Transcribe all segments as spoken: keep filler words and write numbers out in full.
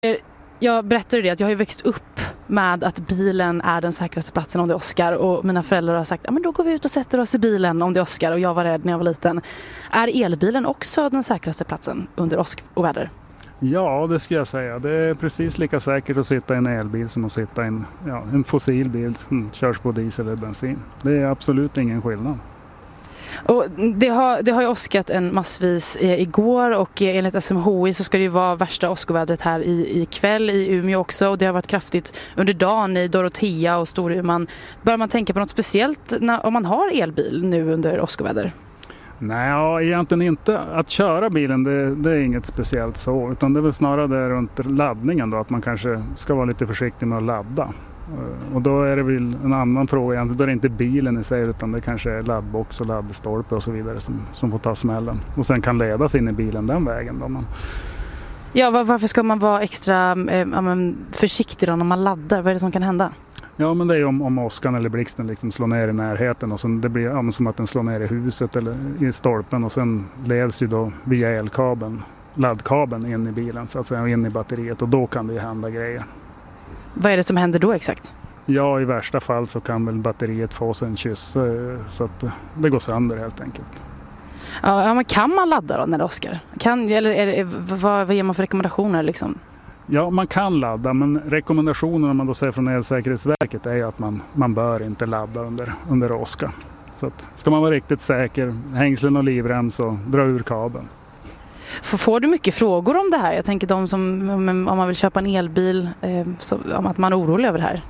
Jag berättade det att jag har ju växt upp med att bilen är den säkraste platsen om det är Oscar, och mina föräldrar har sagt, ja men då går vi ut och sätter oss i bilen om det är Oscar, och jag var rädd när jag var liten. Är elbilen också den säkraste platsen under åskoväder? Ja, det skulle jag säga. Det är precis lika säkert att sitta i en elbil som att sitta i en, ja, en fossilbil som körs på diesel eller bensin. Det är absolut ingen skillnad. Och det har, det har ju åskat en massvis eh, igår, och eh, enligt S M H I så ska det ju vara värsta åskovädret här i, i kväll i Umeå också, och det har varit kraftigt under dagen i Dorotea och Storuman. Bör man tänka på något speciellt när, om man har elbil nu under åskoväder? Nej, ja, egentligen inte. Att köra bilen, det, det är inget speciellt så, utan det är väl snarare där runt laddningen då, att man kanske ska vara lite försiktig med att ladda. Och då är det väl en annan fråga egentligen, då är det inte bilen i sig, utan det kanske är laddbox och laddstolpe och så vidare som, som får ta smällen. Och sen kan ledas in i bilen den vägen då. Man... Ja, var, varför ska man vara extra eh, försiktig då när man laddar? Vad är det som kan hända? Ja, men det är ju om, om åskan eller blixten liksom slår ner i närheten, och sen det blir ja, som att den slår ner i huset eller i stolpen, och sen leds ju då via elkabeln, laddkabeln in i bilen så att säga, in i batteriet, och då kan det ju hända grejer. Vad är det som händer då exakt? Ja, i värsta fall så kan väl batteriet få sig en kyss så att det går sönder helt enkelt. Ja, men kan man ladda då när det åskar? Kan, eller är det, vad, vad ger man för rekommendationer liksom? Ja, man kan ladda, men rekommendationen om man då säger från Elsäkerhetsverket är ju att man, man bör inte ladda under, under åska. Så att, ska man vara riktigt säker, hängslen och livrems och dra ur kabeln. Får du mycket frågor om det här? Jag tänker de som, om man vill köpa en elbil, eh, så, om att man är orolig över det här.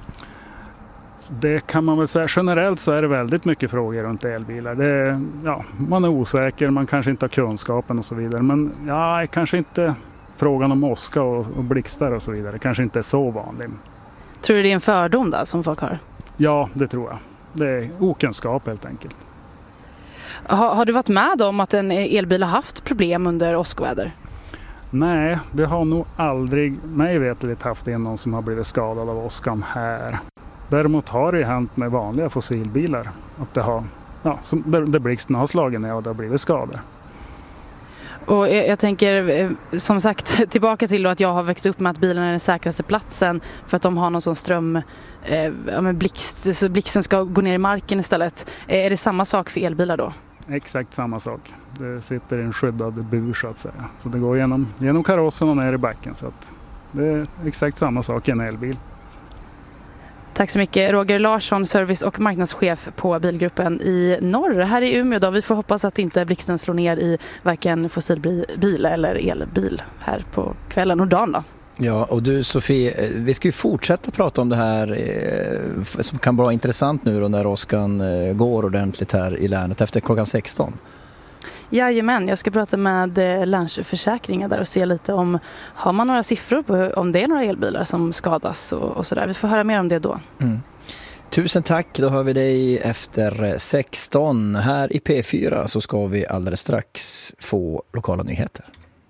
Det kan man väl säga. Generellt så är det väldigt mycket frågor runt elbilar. Det är, ja, man är osäker, man kanske inte har kunskapen och så vidare. Men ja, kanske inte frågan om åska och, och blixtar och så vidare. Kanske inte är så vanlig. Tror du det är en fördom då som folk har? Ja, det tror jag. Det är okunskap helt enkelt. Har, har du varit med om att en elbil har haft problem under åskoväder? Nej, vi har nog aldrig, mig vetligt, haft en någon som har blivit skadad av åskan här. Däremot har det hänt med vanliga fossilbilar att det har, ja, som, där, där blixten har slagit ner och det har blivit skador. Och jag, jag tänker, som sagt, tillbaka till då att jag har växt upp med att bilen är den säkraste platsen för att de har någon sån ström, eh, ja, men blixt, så blixten ska gå ner i marken istället. Eh, är det samma sak för elbilar då? Exakt samma sak. Det sitter i en skyddad bur så att säga. Så det går genom, genom karossen och ner i backen, så att det är exakt samma sak i en elbil. Tack så mycket. Roger Larsson, service- och marknadschef på Bilgruppen i norr. Här i Umeå då. Vi får hoppas att inte blixten slår ner i varken fossilbil eller elbil här på kvällen och dagen då. Ja, och du Sofie, vi ska ju fortsätta prata om det här eh, som kan vara intressant nu då när åskan eh, går ordentligt här i länet efter klockan sexton. Jajamän, jag ska prata med Länsförsäkringar där och se lite om, har man några siffror på om det är några elbilar som skadas och, och sådär. Vi får höra mer om det då. Mm. Tusen tack, då hör vi dig efter sexton. Här i P fyra så ska vi alldeles strax få lokala nyheter.